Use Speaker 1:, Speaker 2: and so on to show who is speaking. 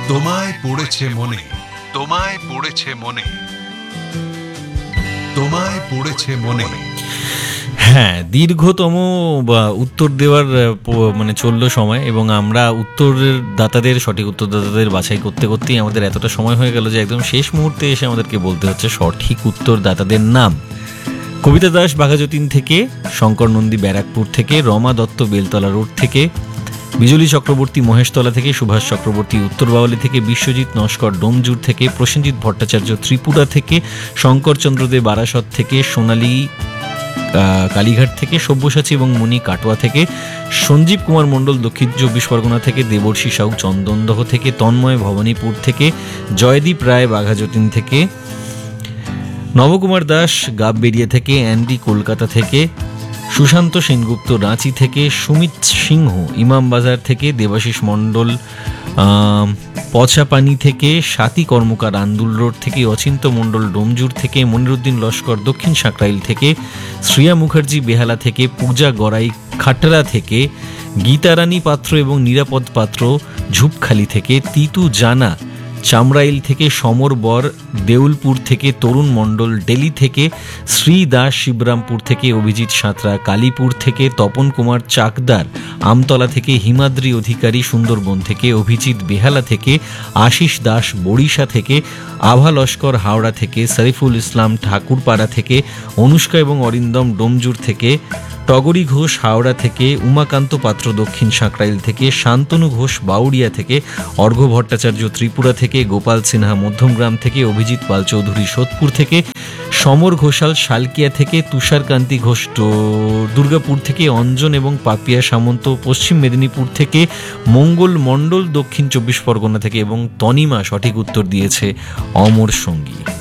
Speaker 1: তোমায় পড়েছে মনে, তোমায় পড়েছে মনে, তোমায় পড়েছে মনে।
Speaker 2: হ্যাঁ, দীর্ঘতম উত্তর দেওয়ার মানে চললো সময়, এবং আমরা উত্তরের দাতাদের, সঠিক উত্তরদাতাদের বাছাই করতে করতেই আমাদের এতটা সময় হয়ে গেল যে একদম শেষ মুহূর্তে এসে আমাদেরকে বলতে হচ্ছে সঠিক উত্তরদাতাদের নাম। কবিতা দাস বাঘাযতীন থেকে, শঙ্কর নন্দী ব্যারাকপুর থেকে, রমা দত্ত বেলতলা রোড থেকে, বিজলি চক্রবর্তী মহেশতলা থেকে, সুভাষ চক্রবর্তী উত্তর বাওয়ালি থেকে, বিশ্বজিৎ নস্কর ডোমজুর থেকে, প্রসেনজিৎ ভট্টাচার্য ত্রিপুরা থেকে, শঙ্করচন্দ্র দে বারাসত থেকে, সোনালী কালীঘাট থেকে, সব্যসাচী এবং মণি কাটোয়া থেকে, সঞ্জীব কুমার মণ্ডল দক্ষিণ 24 পরগনা থেকে, দেবর্ষী সাউ চন্দনদহ থেকে, তন্ময় ভবানীপুর থেকে, জয়দীপ রায় বাঘাযতীন থেকে, নবকুমার দাস গাববেরিয়া থেকে, অ্যান্ডি কলকাতা থেকে, সুশান্ত সেনগুপ্ত রাঁচি থেকে, সুমিত সিংহ ইমামবাজার থেকে, দেবাশিস মণ্ডল পচাপানি থেকে, স্বাতী কর্মকার আন্দুল রোড থেকে, অচিন্ত মণ্ডল ডোমজুর থেকে, মনিরুদ্দিন লস্কর দক্ষিণ সাঁকরাইল থেকে, শ্রিয়া মুখার্জি বেহালা থেকে, পূজা গড়াই খাটরা থেকে, গীতারানী পাত্র এবং নিরাপদ পাত্র ঝুপখালি থেকে, তিতু জানা চামরাইল থেকে, সমর বর দেউলপুর থেকে, তরুণ মণ্ডল ডেলি থেকে, শ্রী দাস শিবরামপুর থেকে, অভিজিৎ সাঁতরা কালীপুর থেকে, তপন কুমার চাকদার আমতলা থেকে, হিমাদ্রি অধিকারী সুন্দরবন থেকে, অভিজিৎ বেহালা থেকে, আশিস দাস বড়িশা থেকে, আভা লস্কর হাওড়া থেকে, শরীফুল ইসলাম ঠাকুরপাড়া থেকে, অনুষ্কা এবং অরিন্দম ডোমজুর থেকে, টগরী ঘোষ হাওড়া থেকে, উমাকান্ত পাত্র দক্ষিণ সাঁকরাইল থেকে, শান্তনু ঘোষ বাউড়িয়া থেকে, অর্ঘ্য ভট্টাচার্য ত্রিপুরা থেকে, গোপাল সিনহা মধ্যমগ্রাম থেকে, অভিজিৎ পাল চৌধুরী সোদপুর থেকে, সমর ঘোষাল শালকিয়া থেকে, তুষারকান্তি ঘোষ দুর্গাপুর থেকে, অঞ্জন এবং পাপিয়া সামন্ত পশ্চিম মেদিনীপুর থেকে, মঙ্গল মণ্ডল দক্ষিণ 24 পরগনা থেকে, এবং তনিমা সঠিক উত্তর দিয়েছে অমর সঙ্গী।